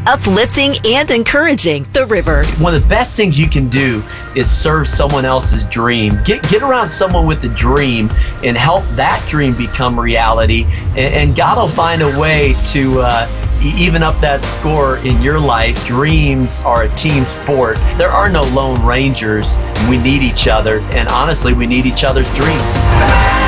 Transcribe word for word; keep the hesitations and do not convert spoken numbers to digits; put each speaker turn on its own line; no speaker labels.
uplifting and encouraging the river.
One of the best things you can do is serve someone else's dream. Get get around someone with a dream and help that dream become reality. And, and God will find a way to uh, even up that score in your life. Dreams are a team sport. There are no lone rangers. We need each other. And honestly, we need each other's dreams.